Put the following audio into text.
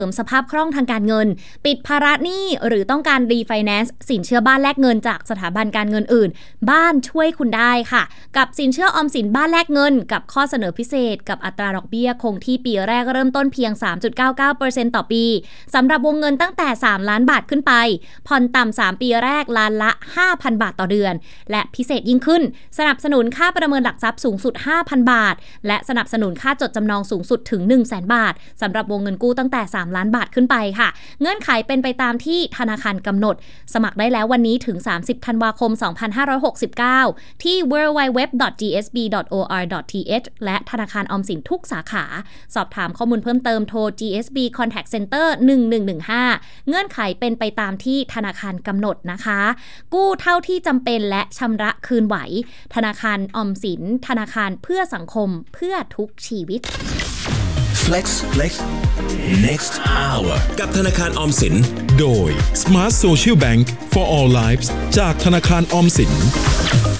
เสริมสภาพคล่องทางการเงินปิดภาระหนี้หรือต้องการรีไฟแนนซ์สินเชื่อบ้านแลกเงินจากสถาบันการเงินอื่นบ้านช่วยคุณได้ค่ะกับสินเชื่อออมสินบ้านแลกเงินกับข้อเสนอพิเศษกับอัตราดอกเบี้ยคงที่ปีแรกเริ่มต้นเพียง 3.99% ต่อปีสำหรับวงเงินตั้งแต่3ล้านบาทขึ้นไปผ่อนต่ำ3ปีแรกล้านละ 5,000 บาทต่อเดือนและพิเศษยิ่งขึ้นสนับสนุนค่าประเมินหลักทรัพย์สูงสุด 5,000 บาทและสนับสนุนค่าจดจำนองสูงสุดถึง 100,000 บาทสำหรับวงเงินกู้ตั้งแต่3ล้านบาทขึ้นไปค่ะเงื่อนไขเป็นไปตามที่ธนาคารกำหนดสมัครได้แล้ววันนี้ถึง30ธันวาคม2569ที่ www.gsb.or.th และธนาคารออมสินทุกสาขาสอบถามข้อมูลเพิ่มเติมโทร GSB Contact Center 1115เงื่อนไขเป็นไปตามที่ธนาคารกำหนดนะคะกู้เท่าที่จำเป็นและชำระคืนไหวธนาคารออมสินธนาคารเพื่อสังคมเพื่อทุกชีวิต Flex Next Hour กับธนาคารออมสินโดย Smart Social Bank for All Lives จากธนาคารออมสิน